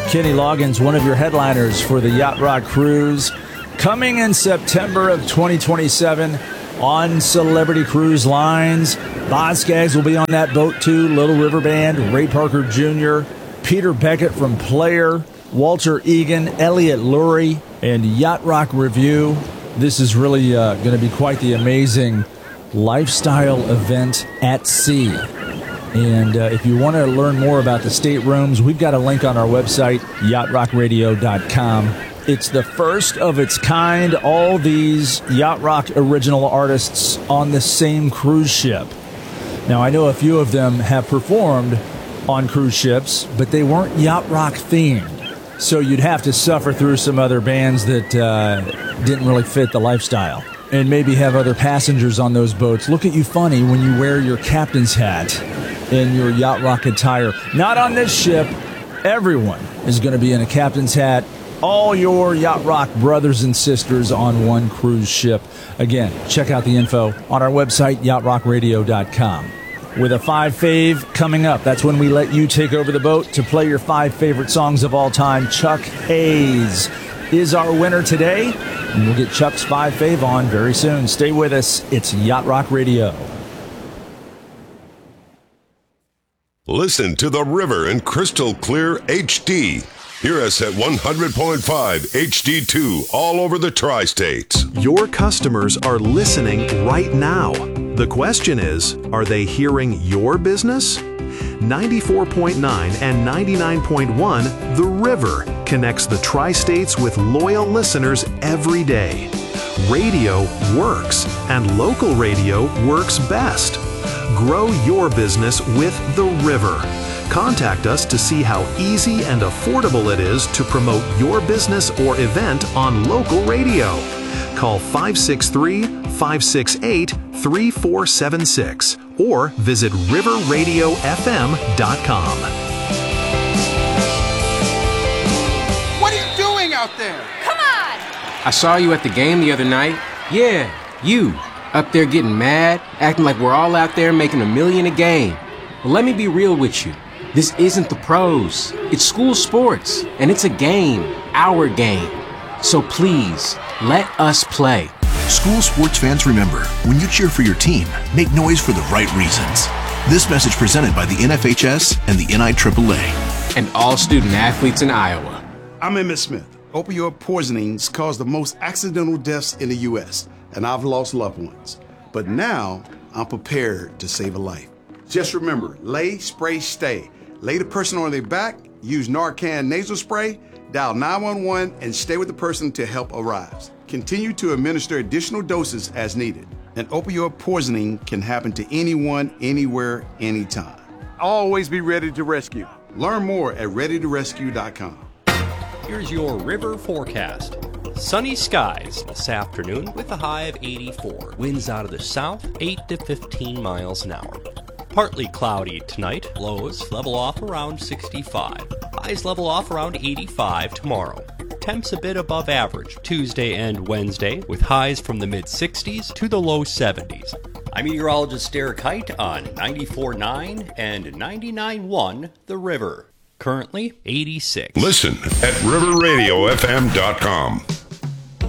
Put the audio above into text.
Kenny Loggins, one of your headliners for the Yacht Rock Cruise, coming in September of 2027 on Celebrity Cruise Lines. Boz Scaggs will be on that boat too. Little River Band, Ray Parker Jr., Peter Beckett from Player, Walter Egan, Elliot Lurie, and Yacht Rock Review. This is really going to be quite the amazing lifestyle event at sea. And if you want to learn more about the staterooms, we've got a link on our website, yachtrockradio.com. It's the first of its kind, all these Yacht Rock original artists on the same cruise ship. Now, I know a few of them have performed on cruise ships, but they weren't Yacht Rock themed. So you'd have to suffer through some other bands that didn't really fit the lifestyle. And maybe have other passengers on those boats look at you funny when you wear your captain's hat in your Yacht Rock attire. Not on this ship. Everyone is going to be in a captain's hat. All your Yacht Rock brothers and sisters on one cruise ship. Again, check out the info on our website, yachtrockradio.com. With a 5 fave coming up, that's when we let you take over the boat to play your 5 favorite songs of all time. Chuck Hayes is our winner today, and we'll get Chuck's 5 fave on very soon. Stay with us. It's Yacht Rock Radio. Listen to The River in crystal clear HD. Hear us at 100.5 HD2 all over the tri-states. Your customers are listening right now. The question is, are they hearing your business? 94.9 and 99.1 The River connects the tri-states with loyal listeners every day. Radio works, and local radio works best. Grow your business with The River. Contact us to see how easy and affordable it is to promote your business or event on local radio. Call 563-568-3476 or visit riverradiofm.com. What are you doing out there? Come on! I saw you at the game the other night. Yeah, you. Up there getting mad, acting like we're all out there making $1 million a game. Well, let me be real with you. This isn't the pros. It's school sports, and it's a game, our game. So please, let us play. School sports fans, remember, when you cheer for your team, make noise for the right reasons. This message presented by the NFHS and the NIAAA. And all student athletes in Iowa. I'm Emmett Smith. Opioid poisonings cause the most accidental deaths in the U.S., and I've lost loved ones. But now, I'm prepared to save a life. Just remember, lay, spray, stay. Lay the person on their back, use Narcan nasal spray, dial 911, and stay with the person until help arrives. Continue to administer additional doses as needed. An opioid poisoning can happen to anyone, anywhere, anytime. Always be ready to rescue. Learn more at readytorescue.com. Here's your river forecast. Sunny skies this afternoon with a high of 84. Winds out of the south, 8 to 15 miles an hour. Partly cloudy tonight. Lows level off around 65. Highs level off around 85 tomorrow. Temps a bit above average Tuesday and Wednesday, with highs from the mid-60s to the low 70s. I'm meteorologist Derek Height on 94.9 and 99.1 The River. Currently 86. Listen at riverradiofm.com.